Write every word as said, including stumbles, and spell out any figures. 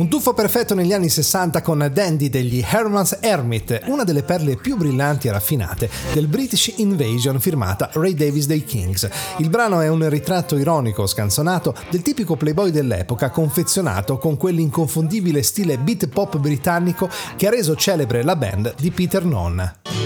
Un tuffo perfetto negli anni sessanta con Dandy degli Herman's Hermit, una delle perle più brillanti e raffinate del British Invasion firmata Ray Davies dei Kings. Il brano è un ritratto ironico, scanzonato, del tipico playboy dell'epoca, confezionato con quell'inconfondibile stile beat pop britannico che ha reso celebre la band di Peter Nunn.